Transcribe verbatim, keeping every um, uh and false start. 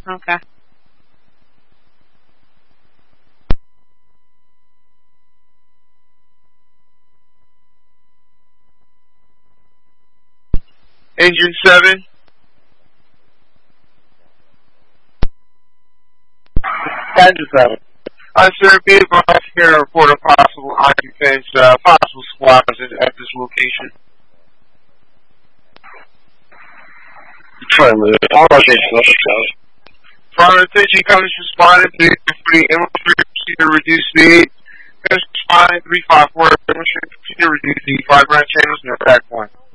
Okay. Engine seven. Engine seven. I sir, be advised here to report a possible occupants, uh, possible squatters at this location. Try and move it. I'll rush into the show. Fire attention, coming responded to the infantry, proceed to reduce speed. Responding three five four, proceed to reduce the five grand channels in the back one.